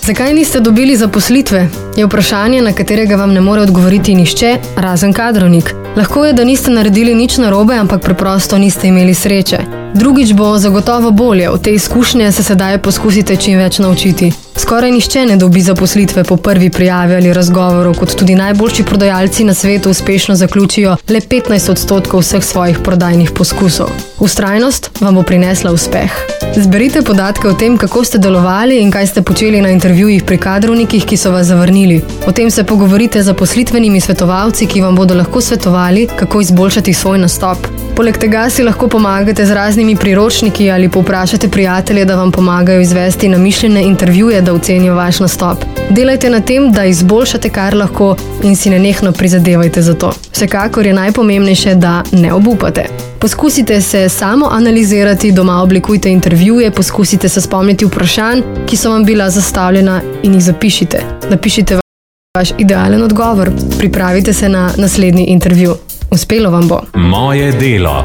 Zakaj niste dobili zaposlitve? Je vprašanje, na katerega vam ne more odgovoriti nihče, razen kadrovnik. Lahko je, da niste naredili nič narobe, ampak preprosto niste imeli sreče. Drugič bo zagotovo bolje, od te izkušnje se sedaj poskusite čim več naučiti. Skoraj nihče ne dobi zaposlitve po prvi prijavi ali razgovoru, kot tudi najboljši prodajalci na svetu uspešno zaključijo le 15% vseh svojih prodajnih poskusov. Vztrajnost vam bo prinesla uspeh. Zberite podatke o tem, kako ste delovali in kaj ste počeli na intervjujih pri kadrovnikih, ki so vas zavrnili. O tem se pogovorite z zaposlitvenimi svetovalci, ki vam bodo lahko svetovali, kako izboljšati svoj nastop. Poleg tega si lahko pomagate z raznimi priročniki ali povprašate prijatelje, da vam pomagajo izvesti namišljene intervjuje, da ocenijo vaš nastop. Delajte na tem, da izboljšate kar lahko in si nenehno prizadevajte za to. Vsekakor je najpomembnejše, da ne obupate. Poskusite se samo analizirati, doma oblikujte intervjuje, poskusite se spomniti vprašanj, ki so vam bila zastavljena in jih zapišite. Napišite vaš idealen odgovor. Pripravite se na naslednji intervju. Uspelo vam bo. Moje delo.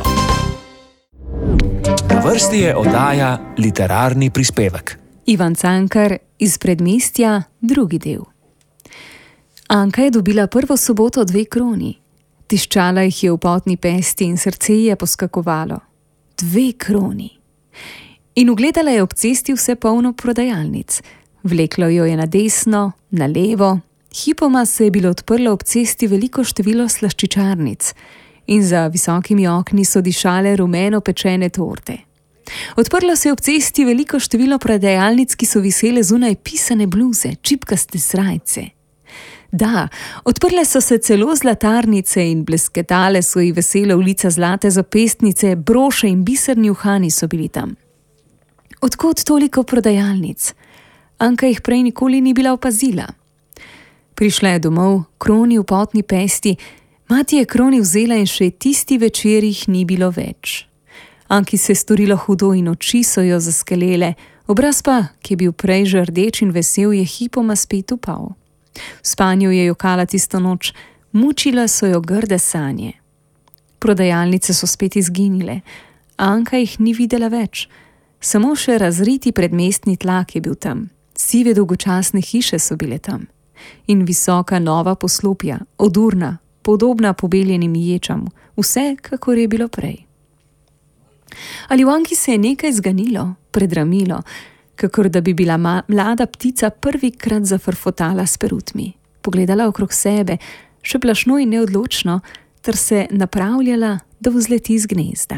Na vrsti je oddaja Literarni prispevek. Ivan Cankar iz Predmestja, drugi del. Anka je dobila prvo soboto 2 kroni. Tiščala jih je v potni pesti in srce je poskakovalo. 2 kroni. In ugledala je ob cesti vse polno prodajalnic. Vleklo jo je na desno, na levo. Hipoma se je bilo odprlo ob cesti veliko število slaščičarnic in za visokimi okni so dišale rumeno pečene torte. Odprlo se je ob cesti veliko število prodajalnic, ki so visele zunaj pisane bluze, čipkaste srajce. Da, odprle so se celo zlatarnice in blesketale so ji vesele ulica zlate zapestnice, broše in biserni uhani so bili tam. Odkot toliko prodajalnic? Anka jih prej nikoli ni bila opazila. Prišla je domov, kroni v potni pesti, mati je kroni vzela in še tisti večer jih ni bilo več. Anki se je storilo hudo in oči so jo zaskelele, obraz pa, ki je bil prej že rdeč in vesel, je hipoma spet upal. V spanju je jokala tisto noč, mučila so jo grde sanje. Prodajalnice so spet izginile, Anka jih ni videla več, samo še razriti predmestni tlak je bil tam, sive dolgočasne hiše so bile tam. In visoka nova poslopja, odurna, podobna pobeljenim ječam, vse, kakor je bilo prej. Ali v Anki se je nekaj zganilo, predramilo, kakor da bi bila mlada ptica prvikrat zafrfotala s perutmi, pogledala okrog sebe, še plašno in neodločno, ter se napravljala, da vzleti z gnezda.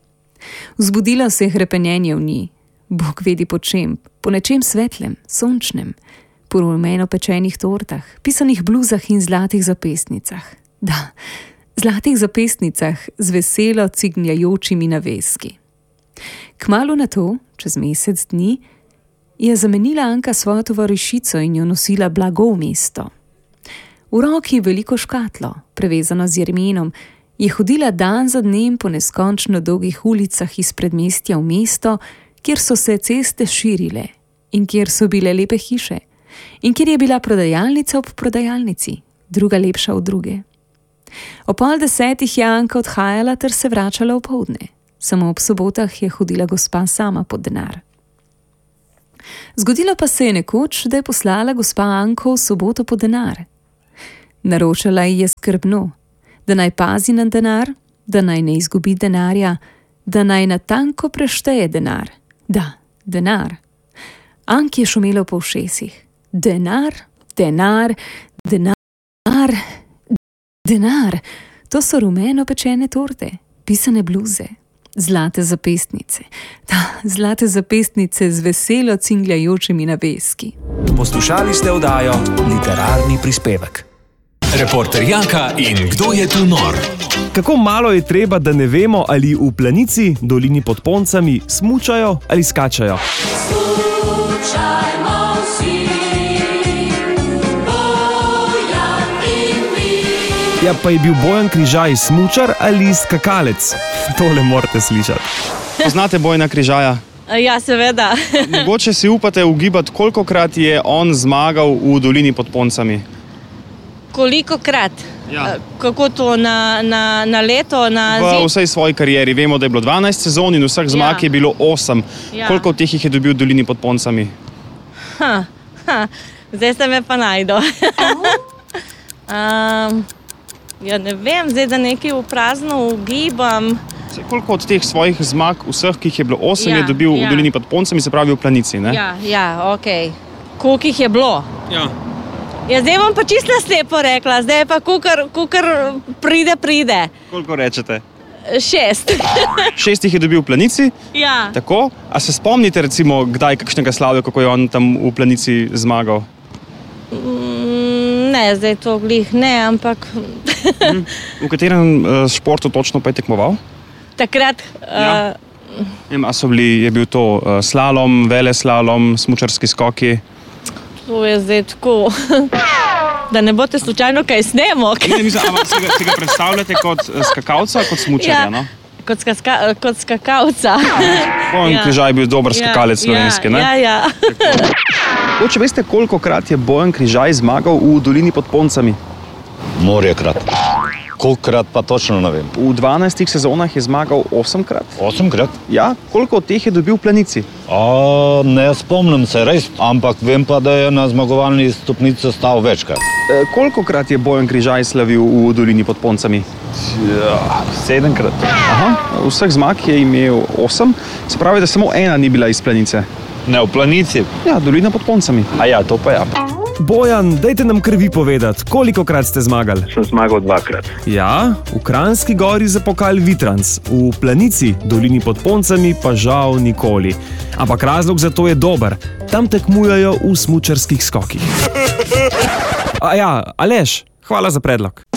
Vzbudilo se je hrepenjenje v njej, Bog vedi po čem, po nečem svetlem, sončnem, po rumeno pečenih tortah, pisanih bluzah in zlatih zapestnicah. Da, zlatih zapestnicah z veselo cignjajočimi naveski. Kmalu na to, čez mesec dni, je zamenila Anka svojo tovarišico in jo nosila blago v mesto. V roki veliko škatlo, prevezano z jermenom, je hodila dan za dnem po neskončno dolgih ulicah iz predmestja v mesto, kjer so se ceste širile in kjer so bile lepe hiše in kjer je bila prodajalnica ob prodajalnici, druga lepša od druge. Ob 9:30 je Anka odhajala ter se vračala opoldne. Samo ob sobotah je hodila gospa sama pod denar. Zgodilo pa se je nekoč, da je poslala gospa Anko v soboto pod denar. Naročala ji je skrbno, da naj pazi na denar, da naj ne izgubi denarja, da naj natanko prešteje denar. Da, denar. Anki je šumelo po ušesih. Denar, denar, denar, denar. To so rumeno pečene torte, pisane bluze, zlate zapestnice. Da, zlate zapestnice z veselo cingljajočimi naveski. Poslušali ste oddajo Literarni prispevek. Reporter Janka in Kdo je tu nor? Kako malo je treba, da ne vemo, ali v Planici, dolini pod Poncami, smučajo ali skačajo. Smučajmo vsi, Bojan in mi. Ja, pa je bil Bojan Križaj smučar ali skakalec? Tole morate slišati. Poznate Bojana Križaja? Ja, seveda. Mogoče si upate ugibati, kolikokrat je on zmagal v dolini pod Poncami? Kolikokrat? Ja. Kako to, na leto, na V vsej svoji karieri. Vemo, da je bilo 12 sezon in vseh zmag je bilo 8. Ja. Koliko od teh jih je dobil v dolini pod Poncami? Zdaj se me pa najdo. Ja, ne vem, zdaj da nekaj v prazno ugibam. Koliko od teh svojih zmag, vseh, ki jih je bilo 8, Ja, je dobil ja. v dolini pod Poncami, se pravi v Planici, ne? Ja, ok. Koliko jih je bilo? Ja. Ja, zdaj bom pa čisto slepo rekla, zdaj je pa kukar pride. Koliko rečete? 6. 6 jih je dobil v Planici, Ja. tako? A se spomnite recimo, kdaj kakšnega slavja, kako je on tam v Planici zmagal? Ne, zdaj to glih ne, ampak V katerem športu točno pa je tekmoval? takrat... Ja. A je bil to slalom, veleslalom, smučarski skoki? To je zdaj tako, da ne boste slučajno kaj snemo. Ne, mislim, ampak si ga predstavljate kot skakalca, kot smučarja, no? Kot skakalca. Bojan Križaj je bil dober skakalec slovenski, ne? Ja. Če veste, kolikokrat je Bojan Križaj zmagal v dolini pod Poncami? Morjekrat. Kolikokrat pa točno ne vem. V 12 sezonah je zmagal 8-krat. 8-krat? Ja, koliko od teh je dobil v Planici? Ne spomnim se res, ampak vem pa, da je na zmagovalni stopnici stal večkrat. Kolikokrat je Bojan Križaj slavil v dolini pod Poncami? 7-krat. Aha, vseh zmag je imel 8, se pravi, da samo ena ni bila iz Planice. Ne, v Planici. Ja, dolina pod Poncami. A ja, to pa ja. Bojan, dajte nam krvi povedati, kolikokrat ste zmagali? Sem zmagal 2-krat. Ja, v Kranjski gori za pokal Vitrans, v Planici, dolini pod Poncami pa žal nikoli. Ampak razlog za to je dober, tam tekmujejo v smučarskih skokih. A ja, Aleš, hvala za predlog.